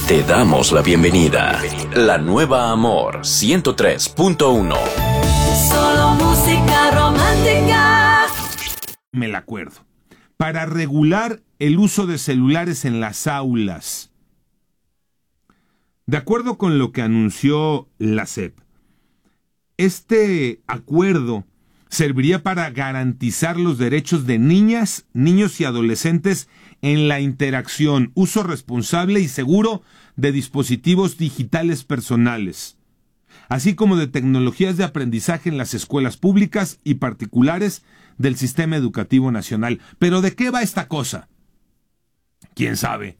Te damos la bienvenida. La nueva Amor 103.1. Solo música romántica. Me la acuerdo. Para regular el uso de celulares en las aulas. De acuerdo con lo que anunció la SEP, este acuerdo serviría para garantizar los derechos de niñas, niños y adolescentes en la interacción, uso responsable y seguro de dispositivos digitales personales, así como de tecnologías de aprendizaje en las escuelas públicas y particulares del sistema educativo nacional. ¿Pero de qué va esta cosa? ¿Quién sabe?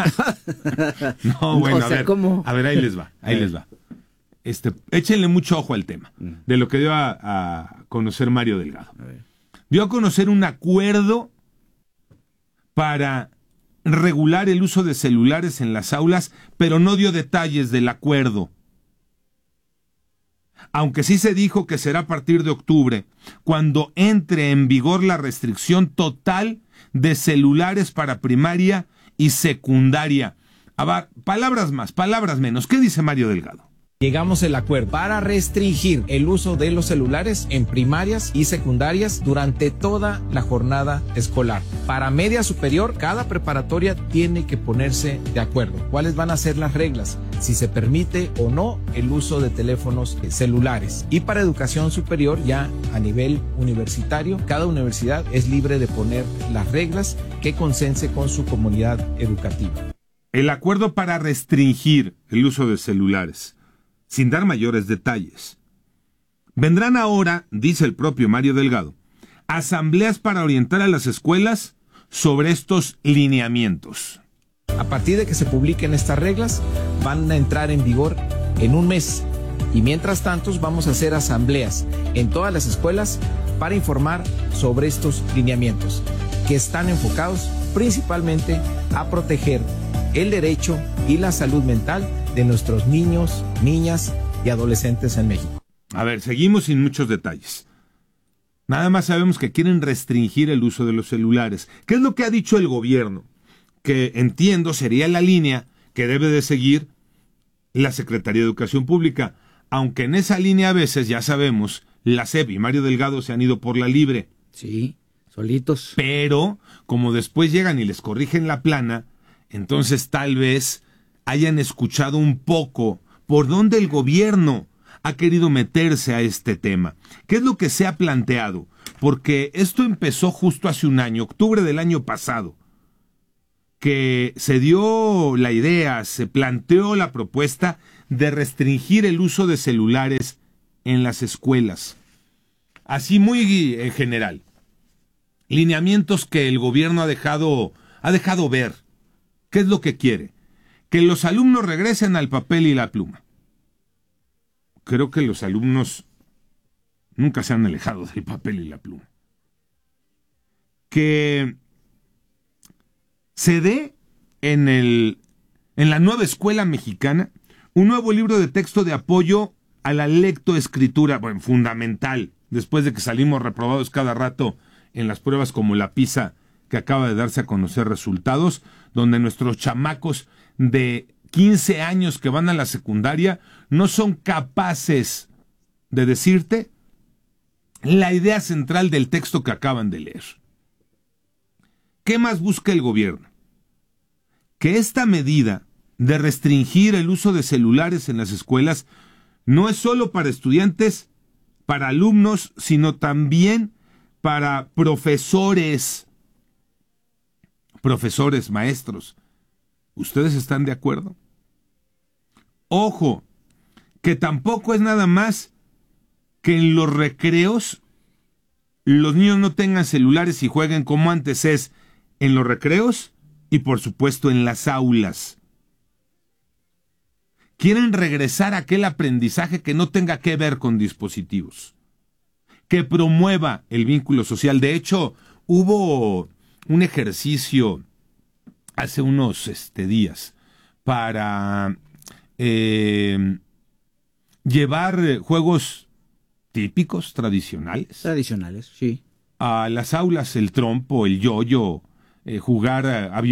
No, bueno, a ver, ahí les va. Échenle mucho ojo al tema, de lo que dio a conocer Mario Delgado. Dio a conocer un acuerdo para regular el uso de celulares en las aulas, pero no dio detalles del acuerdo. Aunque sí se dijo que será a partir de octubre, cuando entre en vigor la restricción total de celulares para primaria y secundaria. Palabras más, palabras menos. ¿Qué dice Mario Delgado? Llegamos al acuerdo para restringir el uso de los celulares en primarias y secundarias durante toda la jornada escolar. Para media superior, cada preparatoria tiene que ponerse de acuerdo. ¿Cuáles van a ser las reglas? Si se permite o no el uso de teléfonos celulares. Y para educación superior, ya a nivel universitario, cada universidad es libre de poner las reglas que consense con su comunidad educativa. El acuerdo para restringir el uso de celulares, sin dar mayores detalles. Vendrán ahora, dice el propio Mario Delgado, asambleas para orientar a las escuelas sobre estos lineamientos. A partir de que se publiquen estas reglas, van a entrar en vigor en un mes. Y mientras tanto, vamos a hacer asambleas en todas las escuelas para informar sobre estos lineamientos, que están enfocados principalmente a proteger el derecho y la salud mental de nuestros niños, niñas y adolescentes en México. A ver, seguimos sin muchos detalles. Nada más sabemos que quieren restringir el uso de los celulares. ¿Qué es lo que ha dicho el gobierno? Que entiendo sería la línea que debe de seguir la Secretaría de Educación Pública, aunque en esa línea a veces, ya sabemos, la SEP y Mario Delgado se han ido por la libre. Sí, solitos. Pero, como después llegan y les corrigen la plana, entonces tal vez hayan escuchado un poco por dónde el gobierno ha querido meterse a este tema. ¿Qué es lo que se ha planteado? Porque esto empezó justo hace un año, octubre del año pasado, que se dio la idea, se planteó la propuesta de restringir el uso de celulares en las escuelas. Así muy en general. Lineamientos que el gobierno ha dejado ver. ¿Qué es lo que quiere? Que los alumnos regresen al papel y la pluma. Creo que los alumnos nunca se han alejado del papel y la pluma. Que se dé en la nueva escuela mexicana un nuevo libro de texto de apoyo a la lectoescritura, bueno, fundamental, después de que salimos reprobados cada rato en las pruebas como la PISA, que acaba de darse a conocer resultados, donde nuestros chamacos de 15 años que van a la secundaria no son capaces de decirte la idea central del texto que acaban de leer. ¿Qué más busca el gobierno? Que esta medida de restringir el uso de celulares en las escuelas no es solo para estudiantes, para alumnos, sino también para profesores, maestros. ¿Ustedes están de acuerdo? Ojo, que tampoco es nada más que en los recreos los niños no tengan celulares y jueguen como antes, es en los recreos y por supuesto en las aulas. Quieren regresar a aquel aprendizaje que no tenga que ver con dispositivos, que promueva el vínculo social. De hecho, hubo un ejercicio hace unos días para llevar juegos típicos, tradicionales. Tradicionales, sí. A las aulas, el trompo, el yoyo, jugar avión